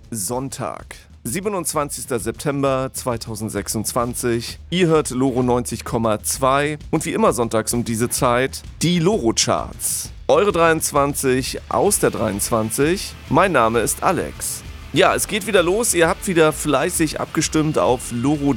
Sonntag, 27. September 2026. Ihr hört Loro 90,2 und wie immer sonntags um diese Zeit die Loro-Charts. Eure 23 aus der 23. Mein Name ist Alex. Ja, es geht wieder los. Ihr habt wieder fleißig abgestimmt auf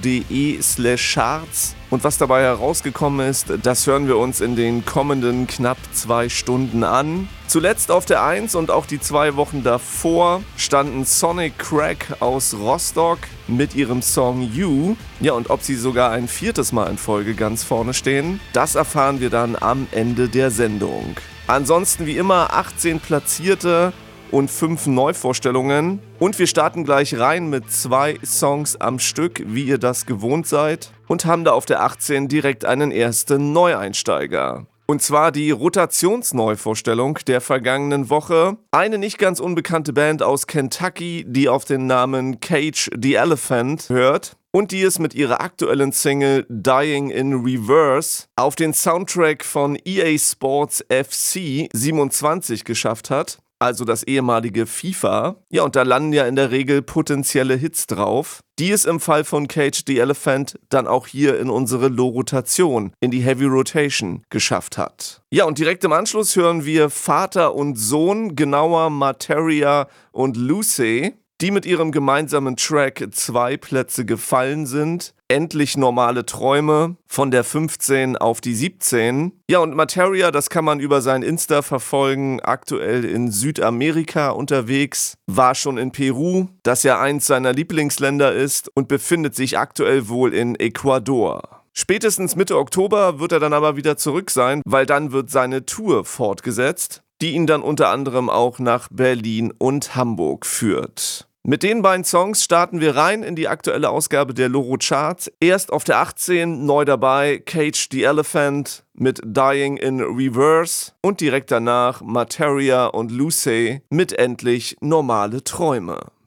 loro.de/charts. Und was dabei herausgekommen ist, das hören wir uns in den kommenden knapp 2 Stunden an. Zuletzt auf der 1 und auch die 2 Wochen davor standen Sonic Crack aus Rostock mit ihrem Song You. Ja, und ob sie sogar ein 4. Mal in Folge ganz vorne stehen, das erfahren wir dann am Ende der Sendung. Ansonsten wie immer 18 Platzierte und 5 Neuvorstellungen. Und wir starten gleich rein mit 2 Songs am Stück, wie ihr das gewohnt seid. Und haben da auf der 18 direkt einen ersten Neueinsteiger. Und zwar die Rotationsneuvorstellung der vergangenen Woche. Eine nicht ganz unbekannte Band aus Kentucky, die auf den Namen Cage the Elephant hört. Und die es mit ihrer aktuellen Single Dying in Reverse auf den Soundtrack von EA Sports FC 27 geschafft hat. Also das ehemalige FIFA. Ja, und da landen ja in der Regel potenzielle Hits drauf, die es im Fall von Cage the Elephant dann auch hier in unsere Low-Rotation, in die Heavy Rotation geschafft hat. Ja, und direkt im Anschluss hören wir Vater und Sohn, genauer Materia und Lucy, die mit ihrem gemeinsamen Track 2 Plätze gefallen sind. Endlich normale Träume von der 15 auf die 17. Ja, und Materia, das kann man über sein Insta verfolgen, aktuell in Südamerika unterwegs, war schon in Peru, das ja eins seiner Lieblingsländer ist und befindet sich aktuell wohl in Ecuador. Spätestens Mitte Oktober wird er dann aber wieder zurück sein, weil dann wird seine Tour fortgesetzt, die ihn dann unter anderem auch nach Berlin und Hamburg führt. Mit den beiden Songs starten wir rein in die aktuelle Ausgabe der Loro Charts. Erst auf der 18 neu dabei Cage the Elephant mit Dying in Reverse und direkt danach Materia und Lucy mit Endlich normale Träume.